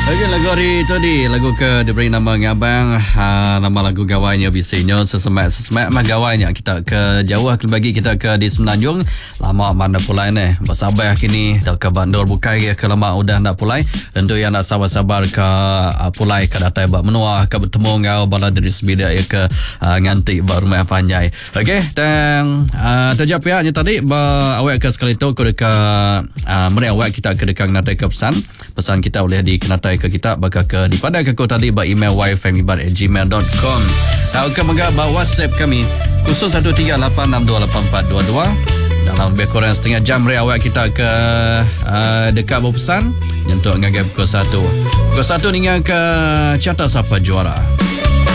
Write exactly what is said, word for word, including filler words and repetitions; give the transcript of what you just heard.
Okey, lagu hari tadi lagu ke diberi nama ngabang, ha, nama lagu gawainya biasanya sesemat sesemat mah gawainya kita ke jauh ke bagi kita ke di Semenanjung lama mana pulai ni bersabar kini dah ke bandar bukai ke lama udah nak pulai tentu yang nak sabar-sabar ke uh, pulai ke datai bak menua ke bertemu ngau bala dari sebida ya ke uh, nganti bak rumah panjai. Okey, dan uh, terjawab pihaknya tadi ba awak ke sekali tu ke dekat uh, meri awak kita ke dekat natai ke pesan pesan kita boleh di kenatai ke kita bakal ke di pada ke ko tadi ba email wifamibar at gmail dot com. Tahu ke mengga ba WhatsApp kami kosong satu tiga lapan enam dua lapan empat dua dua. Dalam lebih kurang setengah jam meri awak kita ke uh, dekat berpesan untuk ngagai pukul satu. Pukul satu hingga ke carta siapa juara.